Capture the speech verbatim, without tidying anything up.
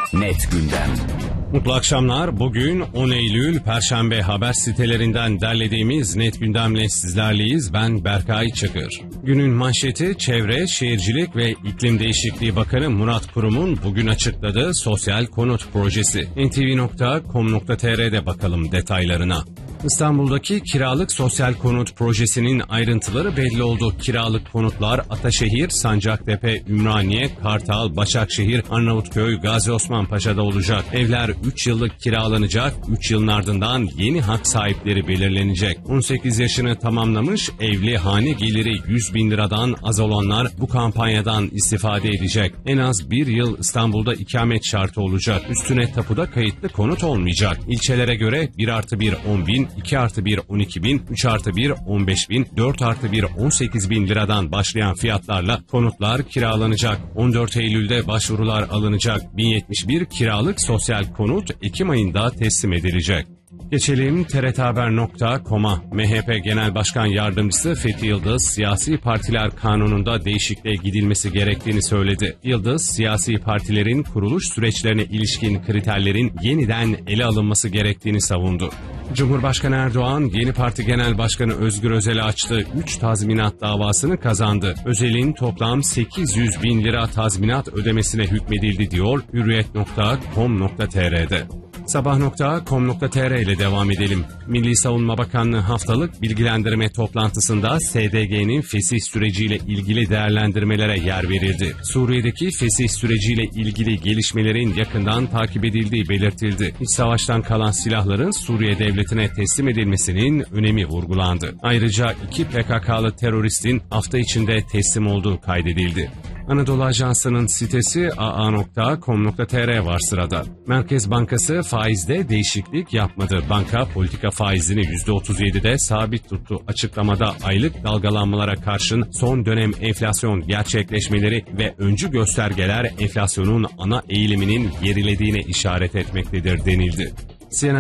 Net Gündem. Mutlu akşamlar. Bugün on Eylül Perşembe, haber sitelerinden derlediğimiz Net Gündem'le sizlerleyiz. Ben Berkay Çakır. Günün manşeti Çevre, Şehircilik ve İklim Değişikliği Bakanı Murat Kurum'un bugün açıkladığı sosyal konut projesi. en te ve nokta com nokta te er'de bakalım detaylarına. İstanbul'daki kiralık sosyal konut projesinin ayrıntıları belli oldu. Kiralık konutlar Ataşehir, Sancaktepe, Ümraniye, Kartal, Başakşehir, Arnavutköy, Gazi Osman Paşa'da olacak. Evler üç yıllık kiralanacak. üç yılın ardından yeni hak sahipleri belirlenecek. on sekiz yaşını tamamlamış, evli, hane geliri yüz bin liradan az olanlar bu kampanyadan istifade edecek. En az bir yıl İstanbul'da ikamet şartı olacak. Üstüne tapuda kayıtlı konut olmayacak. İlçelere göre bir artı bir on bin, iki artı bir on iki bin, üç artı bir on beş bin, dört artı bir on sekiz bin liradan başlayan fiyatlarla konutlar kiralanacak. on dört Eylül'de başvurular alınacak. bin yetmiş bir kiralık sosyal konut Ekim ayında teslim edilecek. Geçelim te er te haber nokta com'a. M H P Genel Başkan Yardımcısı Fethi Yıldız, siyasi partiler kanununda değişikliğe gidilmesi gerektiğini söyledi. Yıldız, siyasi partilerin kuruluş süreçlerine ilişkin kriterlerin yeniden ele alınması gerektiğini savundu. Cumhurbaşkanı Erdoğan, yeni parti genel başkanı Özgür Özel'e açtığı üç tazminat davasını kazandı. Özel'in toplam sekiz yüz bin lira tazminat ödemesine hükmedildi diyor hürriyet nokta com nokta te er'de. sabah nokta com nokta te er ile devam edelim. Milli Savunma Bakanlığı haftalık bilgilendirme toplantısında S D G'nin fesih süreciyle ilgili değerlendirmelere yer verildi. Suriye'deki fesih süreciyle ilgili gelişmelerin yakından takip edildiği belirtildi. İç savaştan kalan silahların Suriye devletine teslim edilmesinin önemi vurgulandı. Ayrıca iki P K K'lı teröristin hafta içinde teslim olduğu kaydedildi. Anadolu Ajansı'nın sitesi a a nokta com nokta te er var sırada. Merkez Bankası faizde değişiklik yapmadı. Banka politika faizini yüzde otuz yedide sabit tuttu. Açıklamada aylık dalgalanmalara karşın son dönem enflasyon gerçekleşmeleri ve öncü göstergeler enflasyonun ana eğiliminin gerilediğine işaret etmektedir denildi. C N N